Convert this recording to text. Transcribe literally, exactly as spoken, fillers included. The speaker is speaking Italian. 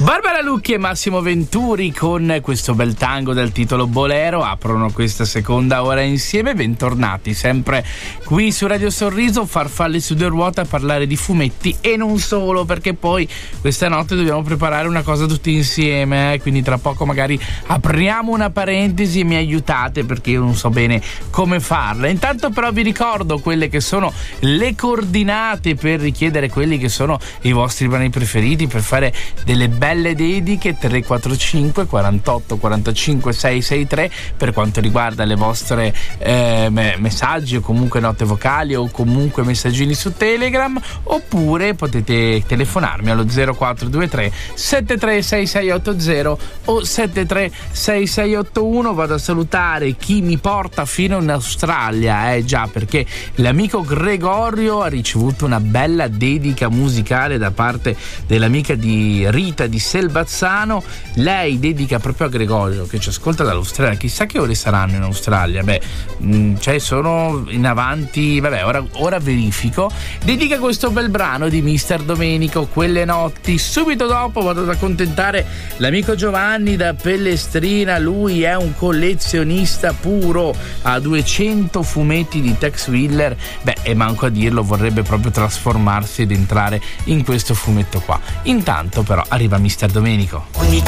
Barbara Lucchi e Massimo Venturi con questo bel tango dal titolo Bolero aprono questa seconda ora insieme. Bentornati sempre qui su Radio Sorriso, Farfalle su due ruote, a parlare di fumetti e non solo, perché poi questa notte dobbiamo preparare una cosa tutti insieme, eh? Quindi tra poco magari apriamo una parentesi e mi aiutate, perché io non so bene come farla. Intanto però vi ricordo quelle che sono le coordinate per richiedere quelli che sono i vostri brani preferiti, per fare delle belle belle dediche. Tre quattro cinque quarantotto quarantacinque seicentosessantatré per quanto riguarda le vostre eh, messaggi o comunque note vocali o comunque messaggini su Telegram, oppure potete telefonarmi allo zero quattro due tre sette tre sei sei otto zero o sette tre sei sei otto uno. Vado a salutare chi mi porta fino in Australia, eh già, perché l'amico Gregorio ha ricevuto una bella dedica musicale da parte dell'amica di Rita di Selbazzano. Lei dedica proprio a Gregorio, che ci ascolta dall'Australia. Chissà che ore saranno in Australia. Beh, mh, cioè sono in avanti, vabbè, ora, ora verifico. Dedica questo bel brano di mister Domenico, Quelle notti. Subito dopo vado ad accontentare l'amico Giovanni da Pellestrina. Lui è un collezionista puro, ha duecento fumetti di Tex Willer. Beh, e manco a dirlo, vorrebbe proprio trasformarsi ed entrare in questo fumetto qua. Intanto però arriva mister Domenico. Ogni